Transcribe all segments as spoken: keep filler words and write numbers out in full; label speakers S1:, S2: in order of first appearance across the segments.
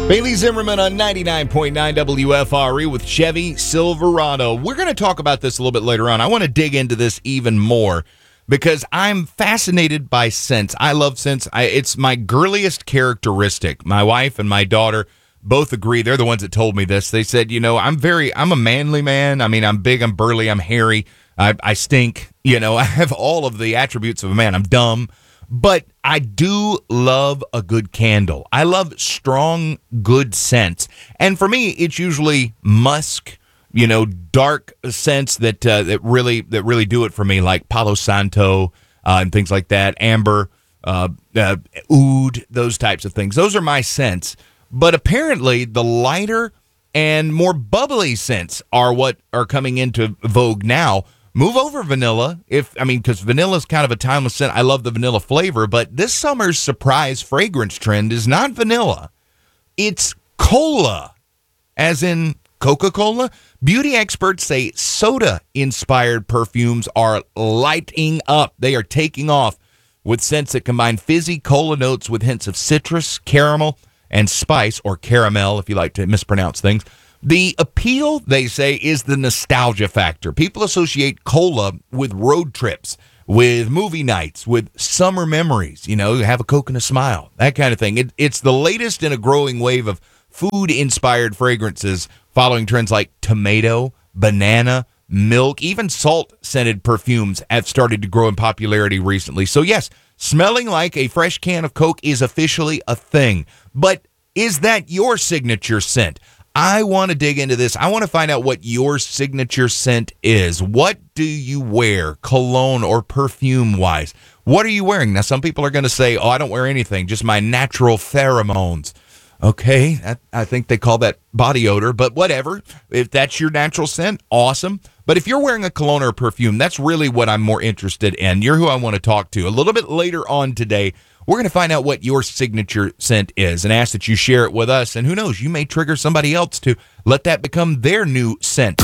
S1: Bailey Zimmerman on ninety-nine point nine W F R E with Chevy Silverado. We're going to talk about this a little bit later on. I want to dig into this even more because I'm fascinated by scents. I love scents. I, it's my girliest characteristic. My wife and my daughter both agree. They're the ones that told me this. They said, you know, I'm very, I'm a manly man. I mean, I'm big, I'm burly, I'm hairy. I, I stink. You know, I have all of the attributes of a man. I'm dumb. But I do love a good candle. I love strong, good scents. And for me, it's usually musk, you know, dark scents that uh, that really that really do it for me, like Palo Santo uh, and things like that, amber, uh, uh, oud, those types of things. Those are my scents. But apparently, the lighter and more bubbly scents are what are coming into vogue now. Move over vanilla, if I mean, because vanilla is kind of a timeless scent. I love the vanilla flavor, but this summer's surprise fragrance trend is not vanilla. It's cola, as in Coca-Cola. Beauty experts say soda-inspired perfumes are lighting up. They are taking off with scents that combine fizzy cola notes with hints of citrus, caramel, and spice, or caramel, if you like to mispronounce things. The appeal, they say, is the nostalgia factor. People associate cola with road trips, with movie nights, with summer memories. You know, have a Coke and a smile, that kind of thing. It, it's the latest in a growing wave of food-inspired fragrances following trends like tomato, banana, milk, even salt-scented perfumes have started to grow in popularity recently. So yes, smelling like a fresh can of Coke is officially a thing. But is that your signature scent? I want to dig into this. I want to find out what your signature scent is. What do you wear, cologne or perfume-wise? What are you wearing? Now, some people are going to say, oh, I don't wear anything, just my natural pheromones. Okay, I, I think they call that body odor, but whatever. If that's your natural scent, awesome. But if you're wearing a cologne or a perfume, that's really what I'm more interested in. You're who I want to talk to. A little bit later on today, we're going to find out what your signature scent is and ask that you share it with us. And who knows, you may trigger somebody else to let that become their new scent.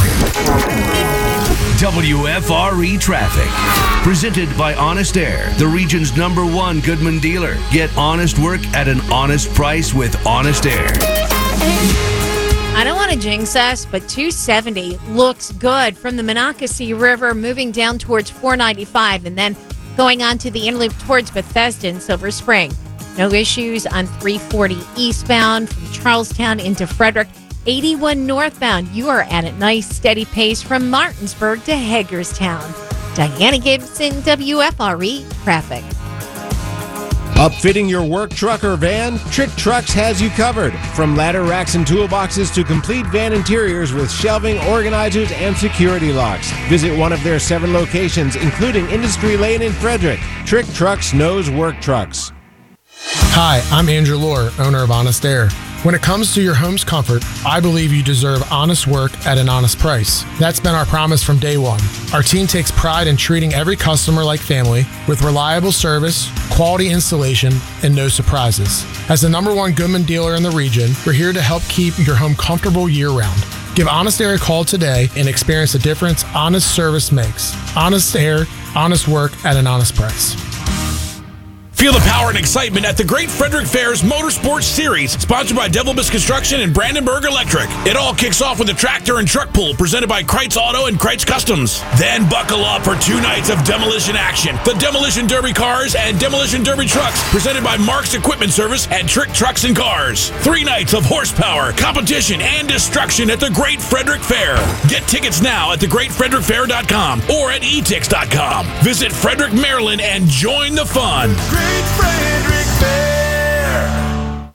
S2: W F R E Traffic. Presented by Honest Air, the region's number one Goodman dealer. Get honest work at an honest price with Honest Air.
S3: I don't want to jinx us, but two seventy looks good from the Monocacy River moving down towards four ninety-five and then going on to the inner loop towards Bethesda and Silver Spring. No issues on three forty eastbound from Charlestown into Frederick. eighty-one northbound, you are at a nice steady pace from Martinsburg to Hagerstown. Diana Gibson, W F R E Traffic.
S4: Upfitting your work truck or van? Trick Trucks has you covered. From ladder racks and toolboxes to complete van interiors with shelving, organizers, and security locks. Visit one of their seven locations, including Industry Lane in Frederick. Trick Trucks knows work trucks.
S5: Hi, I'm Andrew Lohr, owner of Honest Air. When it comes to your home's comfort, I believe you deserve honest work at an honest price. That's been our promise from day one. Our team takes pride in treating every customer like family with reliable service, quality installation, and no surprises. As the number one Goodman dealer in the region, we're here to help keep your home comfortable year-round. Give Honest Air a call today and experience the difference honest service makes. Honest Air, honest work at an honest price.
S6: Feel the power and excitement at the Great Frederick Fair's Motorsports Series, sponsored by Devil Miss Construction and Brandenburg Electric. It all kicks off with a tractor and truck pull presented by Kreitz Auto and Kreitz Customs. Then buckle up for two nights of demolition action. The Demolition Derby Cars and Demolition Derby Trucks, presented by Mark's Equipment Service and Trick Trucks and Cars. Three nights of horsepower, competition, and destruction at the Great Frederick Fair. Get tickets now at the great frederick fair dot com or at e tix dot com. Visit Frederick, Maryland, and join the fun.
S7: Frederick Fair.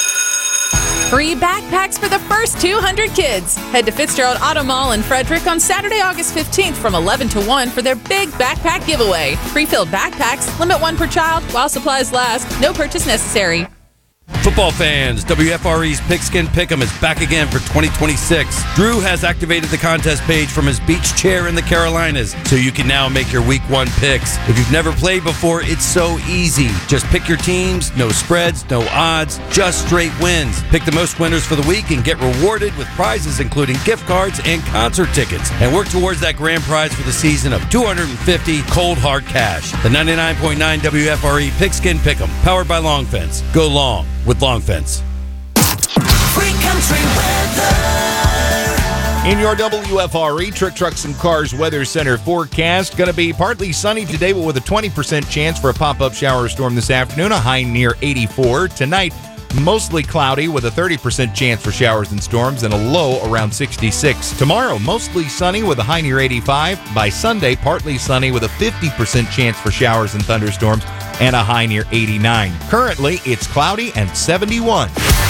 S8: Free backpacks for the first two hundred kids. Head to Fitzgerald Auto Mall in Frederick on Saturday, August fifteenth from eleven to one for their big backpack giveaway. Pre-filled backpacks, limit one per child while supplies last. No purchase necessary.
S9: Football fans, W F R E's Pigskin Pick'em is back again for twenty twenty-six. Drew has activated the contest page from his beach chair in the Carolinas, so you can now make your week one picks. If you've never played before, it's so easy. Just pick your teams, no spreads, no odds, just straight wins. Pick the most winners for the week and get rewarded with prizes including gift cards and concert tickets. And work towards that grand prize for the season of two hundred fifty cold hard cash. The ninety-nine point nine W F R E Pigskin Pick'em, powered by Long Fence. Go long with Long Fence.
S7: Country weather.
S1: In your W F R E Trick Trucks and Cars Weather Center forecast, going to be partly sunny today, but with a twenty percent chance for a pop-up shower or storm this afternoon, a high near eighty-four. Tonight, mostly cloudy with a thirty percent chance for showers and storms and a low around sixty-six. Tomorrow, mostly sunny with a high near eighty-five. By Sunday, partly sunny with a fifty percent chance for showers and thunderstorms and a high near eighty-nine. Currently, it's cloudy and seventy-one.